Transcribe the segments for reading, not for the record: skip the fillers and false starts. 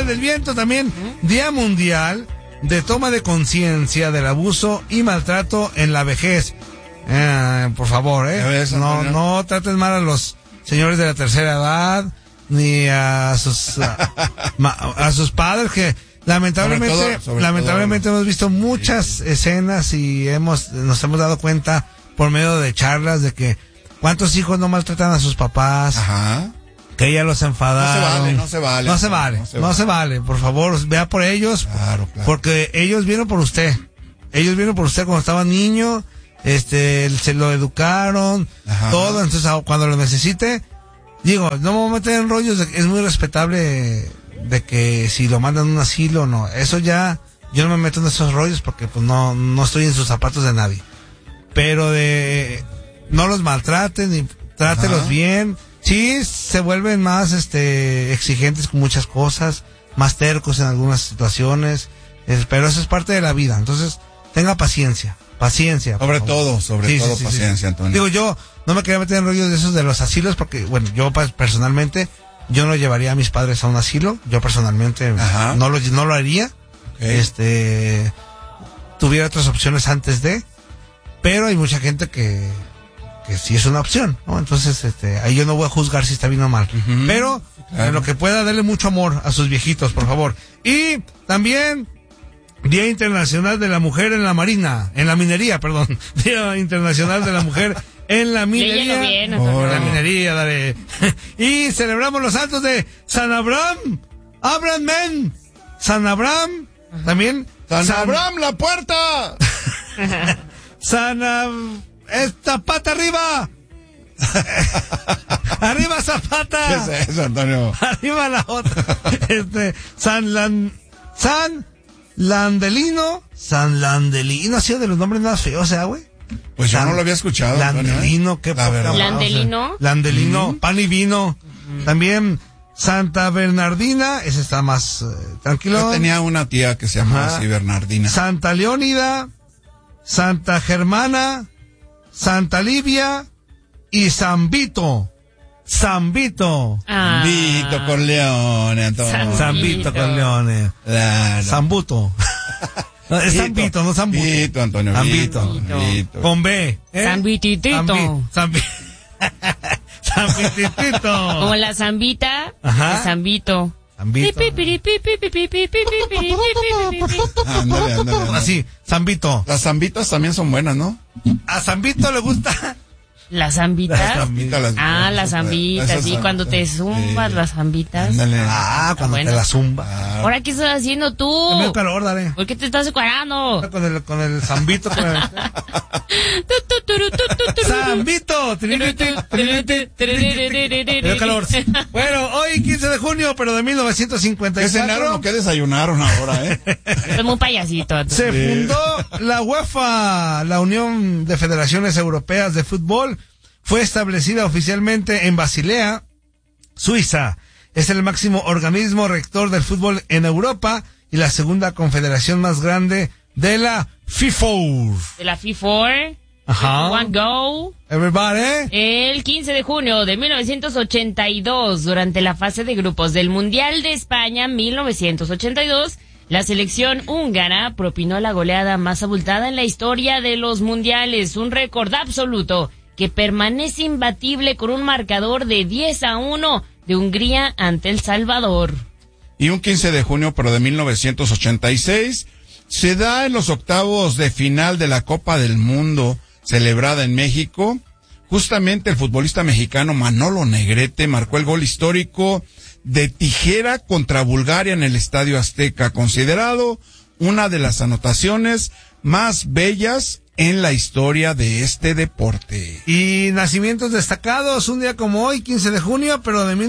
Mundial del Viento también. Día Mundial de Toma de Conciencia del Abuso y Maltrato en la Vejez. Por favor, no traten mal a los señores de la tercera edad, ni a sus padres, que lamentablemente hemos visto muchas escenas y nos hemos dado cuenta por medio de charlas de que cuántos hijos no maltratan a sus papás. Ajá. Que ya los enfadaron. No se vale. Por favor, vea por ellos. Claro. Porque ellos vieron por usted. Cuando estaba niño. Se lo educaron. Ajá. Todo. Entonces, cuando lo necesite, no me voy a meter en rollos. Es muy respetable de que si lo mandan a un asilo o no. Eso ya, yo no me meto en esos rollos porque pues no estoy en sus zapatos de nadie. Pero no los maltraten y trátelos bien. Sí, se vuelven más exigentes con muchas cosas, más tercos en algunas situaciones, pero eso es parte de la vida. Entonces, tenga paciencia. Sobre todo paciencia, Antonio. Yo no me quería meter en rollos de esos de los asilos porque, yo personalmente, yo no llevaría a mis padres a un asilo. Yo personalmente no lo haría. Okay. Tuviera otras opciones antes de, pero hay mucha gente que sí es una opción, ¿no? Entonces, ahí yo no voy a juzgar si está bien o mal. Uh-huh. Pero, en lo que pueda, darle mucho amor a sus viejitos, por favor. Y también, Día Internacional de la Mujer en la minería. Día Internacional de la Mujer en la minería. Bien, la minería, dale. Y celebramos los santos de San Abraham, San Abraham, también. San Abraham, la puerta. Zapata arriba. Arriba Zapata. ¿Qué es eso, Antonio? Arriba la otra. San Landelino. Ha sido de los nombres más feos, güey. Pues yo no lo había escuchado. Landelino, qué poca. Landelino, pan y vino. También Santa Bernardina, ese está más tranquilo. Yo tenía una tía que se llamaba así, Bernardina. Santa Leónida, Santa Germana, Santa Livia y San Vito. Vito Corleone, Antonio. San Vito Corleone. Claro. Sambuto. No, es San Vito, no San Vito, Antonio. San Vito. Con B. San Vititito. San Vititito. Como la zambita. Ajá. De San Vito. Ándale. Así, San Vito. Las zambitas también son buenas, ¿no? A San Vito le gusta. ¿Las zambitas? Las zambitas, esas sí, cuando te zumbas las zambitas. Ándale. Cuando te la zumba. Ahora, ¿qué estás haciendo tú? Me dio calor, dale. ¿Por qué te estás separando? Con el Zambito. Zambito. Me dio calor. Bueno, hoy 15 de junio, pero de 1954. ¿Qué cenaron o qué desayunaron ahora, Es muy payasito. Se fundó la UEFA, la Unión de Federaciones Europeas de Fútbol. Fue establecida oficialmente en Basilea, Suiza. Es el máximo organismo rector del fútbol en Europa y la segunda confederación más grande de la FIFA. De la FIFA. Ajá. One go. Everybody. El 15 de junio de 1982, durante la fase de grupos del Mundial de España 1982, la selección húngara propinó la goleada más abultada en la historia de los mundiales, un récord absoluto que permanece imbatible con un marcador de 10-1 de Hungría ante El Salvador. Y un 15 de junio, pero de 1986, se da en los octavos de final de la Copa del Mundo, celebrada en México. Justamente el futbolista mexicano Manolo Negrete marcó el gol histórico de tijera contra Bulgaria en el Estadio Azteca, considerado una de las anotaciones más bellas en la historia de este deporte. Y nacimientos destacados, un día como hoy, 15 de junio, pero de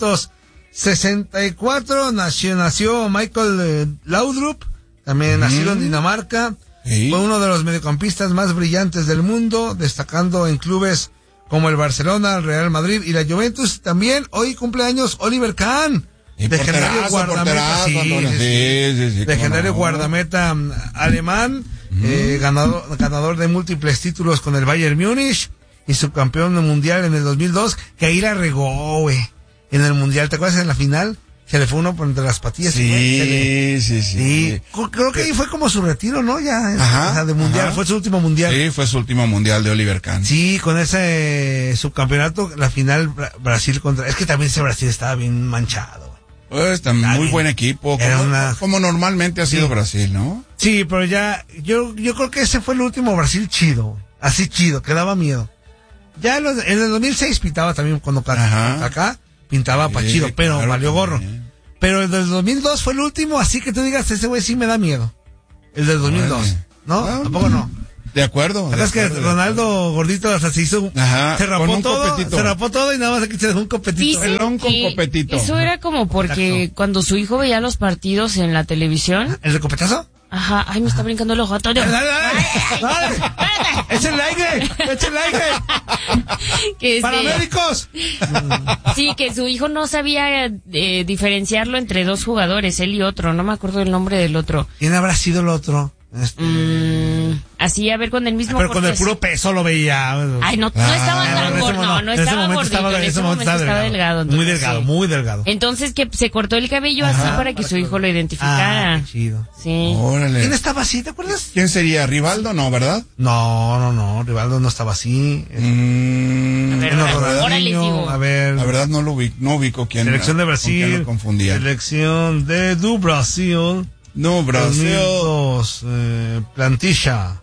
1964, nació Michael Laudrup, también nacido en Dinamarca. Sí. Fue uno de los mediocampistas más brillantes del mundo, destacando en clubes como el Barcelona, el Real Madrid y la Juventus. También hoy cumpleaños Oliver Kahn, legendario guardameta, legendario guardameta alemán, ganador de múltiples títulos con el Bayern Múnich y subcampeón mundial en el 2002, que ahí la regó, güey, en el mundial. ¿Te acuerdas en la final? Se le fue uno por entre las patillas. Sí. Creo que ahí fue como su retiro, ¿no? Ya, Ajá, o sea, de mundial, ajá. fue su último mundial. Sí, fue su último mundial de Oliver Kahn. Sí, con ese subcampeonato, la final Brasil contra... Es que también ese Brasil estaba bien manchado. Pues, muy buen equipo, como normalmente ha sido Brasil, ¿no? Sí, pero ya, yo creo que ese fue el último Brasil chido, así chido, que daba miedo. Ya en el 2006 pintaba también cuando acá pintaba pa' chido, pero claro, valió gorro. también. Pero el del 2002 fue el último, así que tú digas, ese güey sí me da miedo. El del 2002, ¿no? Bueno, ¿Tampoco no? De acuerdo. ¿Sabes que Ronaldo gordito hasta se hizo, se rapó todo y nada más aquí se dejó un copetito? Dicen pelón con que copetito. Eso era como porque cuando su hijo veía los partidos en la televisión. ¿El de copetazo? Ajá, ay, me está brincando el ojo, Antonio. ¡Dale! ¡Echa el aire! Que ¡Paramédicos! Sí, que su hijo no sabía diferenciarlo entre dos jugadores, él y otro, no me acuerdo el nombre del otro. ¿Quién habrá sido el otro? Así, a ver, con el mismo... Pero con el puro peso lo veía. Ay, no estaba tan gordo, no estaba gordito, en ese momento estaba delgado. Entonces, muy delgado. Entonces que se cortó el cabello así para que su hijo lo identificara. Qué chido. Sí. Órale. ¿Quién estaba así, te acuerdas? ¿Quién sería? ¿Rivaldo? No, ¿verdad? No, Rivaldo no estaba así. Órale, a ver. La verdad no ubico quién. Selección de Brasil. Con quién lo confundía. Selección de Brasil. No, Brasil. 2002, plantilla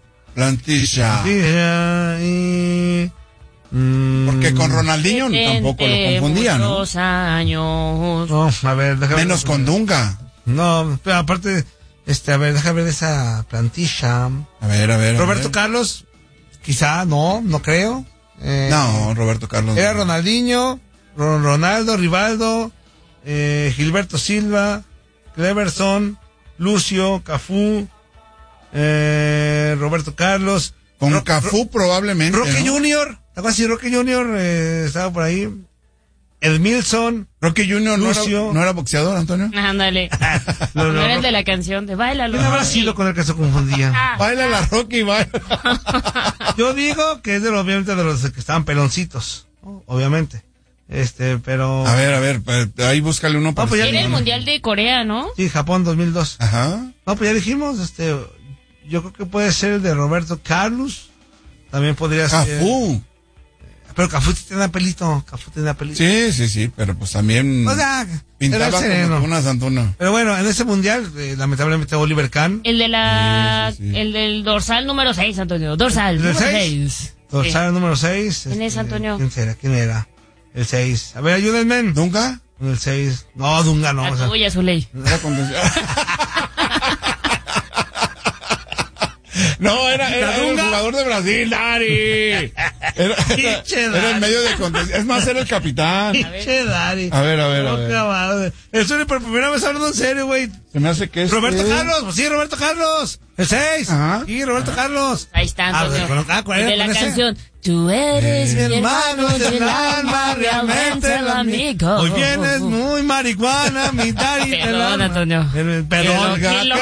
y... Porque con Ronaldinho tampoco lo confundían, ¿no? Muchos años. No, a ver, déjame ver. Menos con Dunga. No, pero aparte, a ver, déjame ver esa plantilla. A ver. Roberto Carlos, quizá, no creo. No, Roberto Carlos. Era Ronaldinho, Ronaldo, Rivaldo, Gilberto Silva, Cleverson, Lucio, Cafú, Roberto Carlos. Con Cafú probablemente, Roque ¿no? Junior, algo así, Roque Junior estaba por ahí. Edmilson. Roque Junior Lucio. ¿No era boxeador, Antonio? Ándale. No era el de la canción de Báilalo. ¿Quién habrá sido con el que se confundía? Baila la Rocky, baila. Yo digo que es obviamente de los que estaban peloncitos, ¿no? Obviamente. Pero... A ver, ahí búscale uno para... pues ya Era el dijimos. Mundial de Corea, ¿no? Sí, Japón 2002. Ajá. No, pues ya dijimos, yo creo que puede ser el de Roberto Carlos. También podría ser... Cafú. Pero Cafú tenía pelito. Sí, pero pues también... O sea, pintaba era sereno. como una Santuna. Pero bueno, en ese mundial, lamentablemente Oliver Kahn. El de la... Sí. El del dorsal número 6, Antonio. Dorsal ¿El del número 6? 6. Dorsal número 6. ¿Quién es, Antonio? ¿Quién era? El 6. A ver, ayúdenme. ¿Dunga? El 6. No, Dunga no. La tuya, su ley. Era No, era el jugador de Brasil, Dari. Era en medio de contención. Es más, era el capitán. Pinche Dari. A ver. Estoy por primera vez hablando en serio, güey. Se me hace que es... Roberto Carlos, pues sí, Roberto Carlos. El 6. Ajá. Sí, Roberto Carlos. Ahí está, Antonio. ¿Cuál era de la con ese? canción. Tú eres mi hermano del alma, realmente el amigo. Hoy vienes muy marihuana, mi Dari. Perdón, Antonio. Perdón,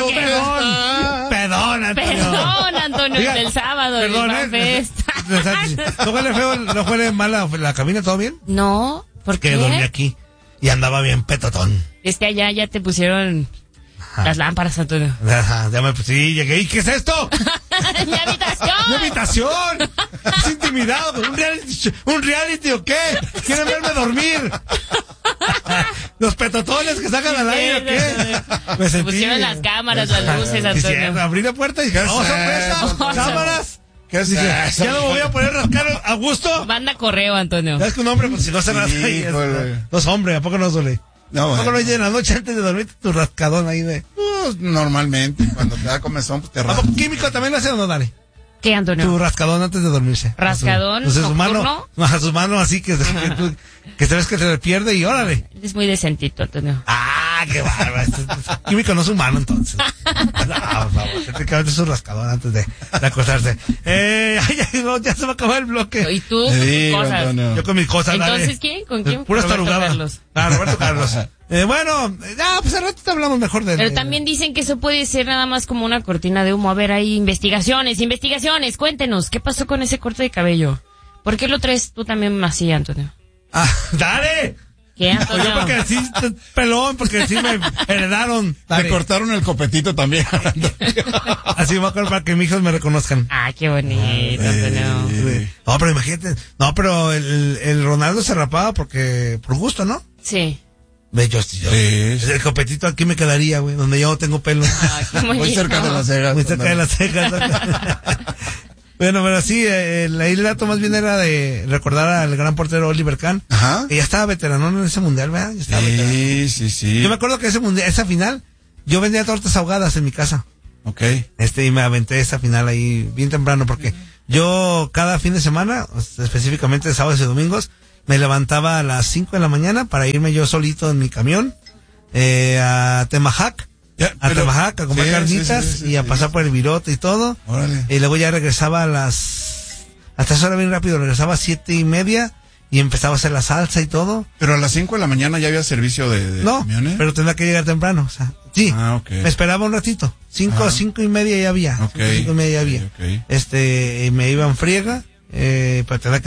Perdón, Antonio, Oiga, del sábado, perdón, del Fest. ¿No huele feo? ¿No huele mal la cabina? ¿Todo bien? No, ¿por qué? Que dormí aquí y andaba bien petotón. Es que allá ya te pusieron las lámparas, Antonio. Ajá, sí, llegué. ¿Y qué es esto? ¡Mi habitación! ¡Mi habitación! Es intimidado. ¿Un reality o qué? ¿Quieren verme dormir? ¿Los petotones que sacan al aire o qué? Me sentí... Pusieron las cámaras, las luces, Antonio. Abrí la puerta y dije, sorpresa, cámaras. ¿Qué es Dije, eso? ya no me voy a poner a rascar a gusto. Banda correo, Antonio. ¿Sabes que un hombre, pues si no se rasca ahí? No es hombre, ¿a poco no suele? No, ¿A poco no llega en la noche antes de dormir tu rascadón ahí de... Pues, normalmente, cuando te da comezón, pues te ¿A rascas. poco químico también lo hace o no, Dani? ¿Qué, Antonio? Tu rascadón antes de dormirse. ¿Rascadón Entonces su mano, nocturno? a su mano así que te ves que se le pierde y órale. Es muy decentito, Antonio. Ah, qué bárbaro. Químico no es humano, entonces. No, por favor. Técnicamente es un rascadón antes de acostarse. Ya se va a acabar el bloque. ¿Y tú? Te tus digo, cosas. Antonio. Yo con mis cosas, Entonces, dale. ¿quién? ¿Con quién? Pura Roberto tarugada. Carlos. Roberto Carlos. Bueno, pues al ratito hablamos mejor de... Pero también dicen que eso puede ser nada más como una cortina de humo. A ver, hay investigaciones. Cuéntenos, ¿qué pasó con ese corte de cabello? ¿Por qué lo traes tú también así, Antonio? ¡Dale! ¿Qué, Antonio? Yo porque sí, pelón, porque sí me heredaron. Te cortaron el copetito también. Así me acuerdo para que mis hijos me reconozcan. Ah, qué bonito, Antonio. No, pero imagínate. No, pero el Ronaldo se rapaba por gusto, ¿no? Sí. Ve, yo, el copetito aquí me quedaría, güey, donde yo no tengo pelo. Muy cerca de las cejas. Muy cerca de las cejas. Bueno, pero sí, el dato más bien era de recordar al gran portero Oliver Kahn. Ajá. Que ya estaba veteranón en ese mundial, ¿verdad? Ya estaba veteranón. Sí. Yo me acuerdo que esa final, yo vendía tortas ahogadas en mi casa. Ok. Y me aventé esa final ahí bien temprano, porque yo cada fin de semana, específicamente sábados y domingos, me levantaba a las 5 de la mañana para irme yo solito en mi camión a Temajac. A comer carnitas y a pasar por el virote y todo. Órale. Y luego ya regresaba hasta esa hora bien rápido, regresaba a 7:30 y empezaba a hacer la salsa y todo. Pero a las 5 de la mañana ya había servicio de camiones. Pero tenía que llegar temprano, o sea, sí. Okay. Me esperaba un ratito. 5:30 ya había. Okay. 5:30 ya había. Okay. Y me iba en friega, pero tenía que